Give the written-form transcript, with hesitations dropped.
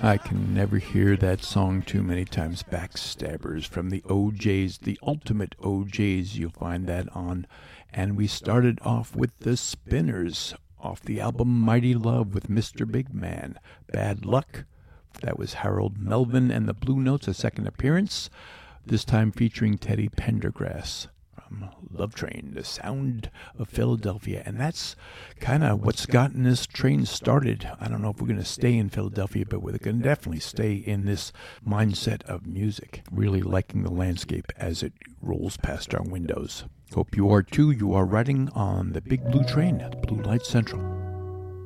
I can never hear that song too many times. Backstabbers from the OJs, the ultimate OJs. You'll find that on. And we started off with the Spinners off the album Mighty Love with Mr. Big Man. Bad Luck. That was Harold Melvin and the Blue Notes, a second appearance. This time featuring Teddy Pendergrass. Love Train, the sound of Philadelphia. And that's kind of what's gotten this train started. I don't know if we're going to stay in Philadelphia, but we're going to definitely stay in this mindset of music, really liking the landscape as it rolls past our windows. Hope you are too. You are riding on the big blue train at Blue Light Central.